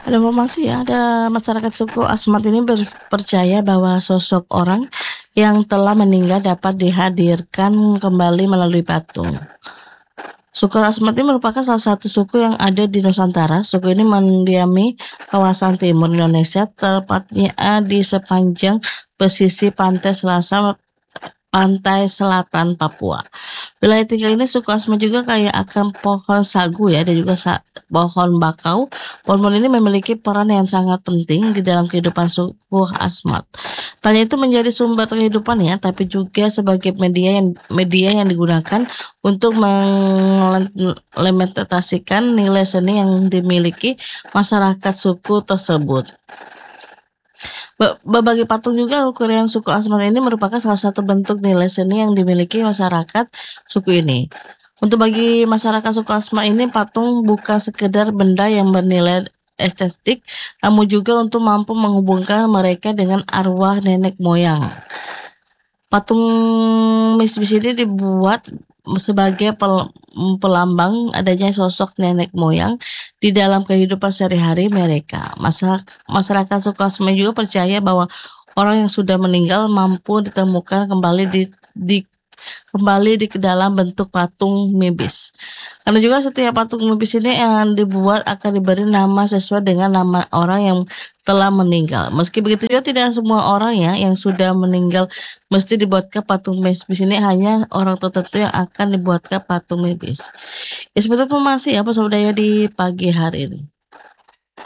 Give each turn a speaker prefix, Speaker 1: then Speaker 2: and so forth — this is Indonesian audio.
Speaker 1: Ada informasi ya, ada masyarakat suku Asmat ini percaya bahwa sosok orang yang telah meninggal dapat dihadirkan kembali melalui patung. Suku Asmat ini merupakan salah satu suku yang ada di Nusantara. Suku ini mendiami kawasan timur Indonesia, tepatnya di sepanjang pesisir pantai selatan Papua. Wilayah tinggal ini suku Asmat juga kaya akan pohon sagu ya, dan juga pohon bakau. Pohon ini memiliki peran yang sangat penting di dalam kehidupan suku Asmat. Tanya itu menjadi sumber kehidupan ya, tapi juga sebagai media yang digunakan untuk mengimplementasikan nilai seni yang dimiliki masyarakat suku tersebut. Berbagai patung juga ukuran suku Asmat ini merupakan salah satu bentuk nilai seni yang dimiliki masyarakat suku ini. Untuk bagi masyarakat suku Asmat ini, patung bukan sekedar benda yang bernilai estetik, namun juga untuk mampu menghubungkan mereka dengan arwah nenek moyang. Patung Misbis ini dibuat sebagai pelambang adanya sosok nenek moyang di dalam kehidupan sehari-hari mereka. Masyarakat suku Asmat juga percaya bahwa orang yang sudah meninggal mampu ditemukan kembali di dalam bentuk patung Mibis. Karena juga setiap patung Mibis ini yang dibuat akan diberi nama sesuai dengan nama orang yang telah meninggal. Meski begitu juga tidak semua orang ya yang sudah meninggal mesti dibuatkan patung Mibis ini, hanya orang tertentu yang akan dibuatkan patung Mibis. Ya seperti itu masih apa saudara di pagi hari ini.